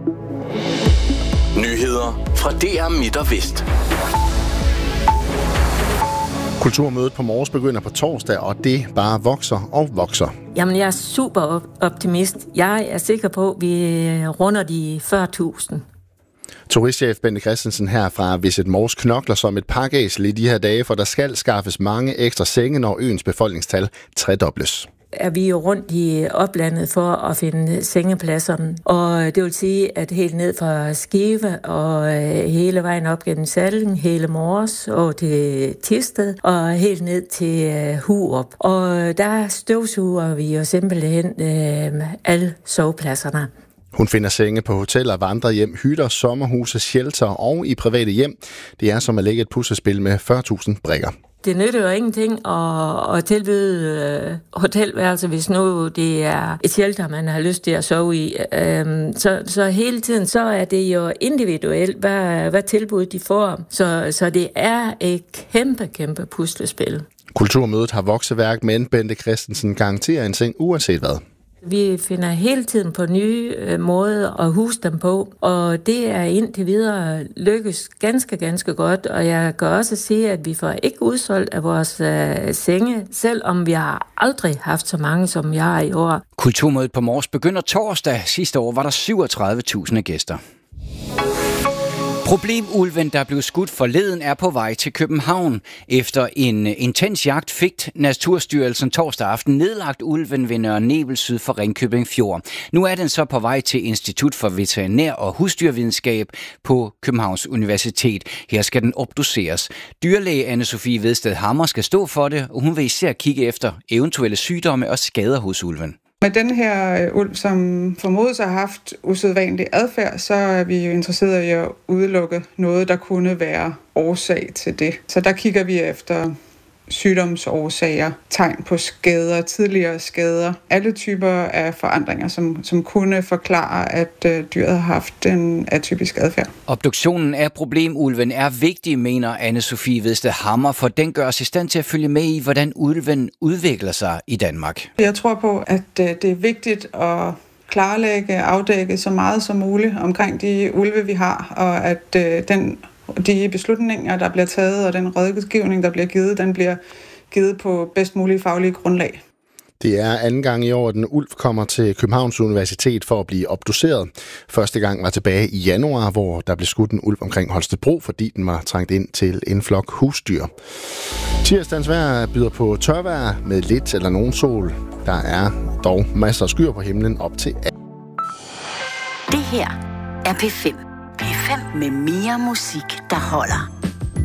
Nyheder fra DR Midt og Vest. Kulturmødet på Mors begynder på torsdag, og det bare vokser og vokser. Jamen, jeg er super optimist. Jeg er sikker på, at vi runder de 40.000. Turistchef Bente Christensen her fra Visit Mors knokler som et pakæsel i de her dage, for der skal skaffes mange ekstra senge, når øens befolkningstal tredobles. Er vi jo rundt i oplandet for at finde sengepladser. Og det vil sige, at helt ned fra Skive og hele vejen op gennem Salling, hele Mors og til Thisted og helt ned til Hurup. Og der støvsuger vi jo simpelthen alle sovepladserne. Hun finder senge på hoteller, vandrehjem, hytter, sommerhuse, shelter og i private hjem. Det er som at lægge et puslespil med 40.000 brikker. Det nytter jo ingenting at tilbyde hotelværelser, hvis nu det er et shelter, man har lyst til at sove i. Så hele tiden så er det jo individuelt, hvad tilbud de får. Så det er et kæmpe puslespil. Kulturmødet har vokseværk, men Bente Christensen garanterer en seng uanset hvad. Vi finder hele tiden på nye måder at huse dem på, og det er indtil videre lykkes ganske godt. Og jeg kan også sige, at vi får ikke udsolgt af vores senge, selvom vi har aldrig haft så mange, som jeg har i år. Kulturmødet på Mors begynder torsdag. Sidste år var der 37.000 gæster. Problemulven, der blev skudt forleden, er på vej til København. Efter en intens jagt fik Naturstyrelsen torsdag aften nedlagt ulven ved Nørre Nebel syd for Ringkøbing Fjord. Nu er den så på vej til Institut for Veterinær- og Husdyrvidenskab på Københavns Universitet. Her skal den obduceres. Dyrlæge Anne-Sophie Vedsted Hammer skal stå for det, og hun vil især kigge efter eventuelle sygdomme og skader hos ulven. Med den her ulv, som formodes har haft usædvanlig adfærd, så er vi jo interesseret i at udelukke noget, der kunne være årsag til det. Så der kigger vi efter sygdomsårsager, tegn på skader, tidligere skader, alle typer af forandringer, som kunne forklare, at dyret har haft en atypisk adfærd. Obduktionen af problemulven er vigtig, mener Anne-Sophie Vedsted Hammer, for den gør os i stand til at følge med i, hvordan ulven udvikler sig i Danmark. Jeg tror på, at det er vigtigt at klarlægge, afdække så meget som muligt omkring de ulve, vi har, og at de beslutninger, der bliver taget, og den rådgivning, der bliver givet, den bliver givet på bedst mulige faglige grundlag. Det er anden gang i år, at en ulv kommer til Københavns Universitet for at blive obduceret. Første gang var tilbage i januar, hvor der blev skudt en ulv omkring Holstebro, fordi den var trængt ind til en flok husdyr. Tirsdagens vejr byder på tørvejr med lidt eller nogen sol. Der er dog masser af skyer på himlen op til. Det her er P5. P5 med mere musik, der holder.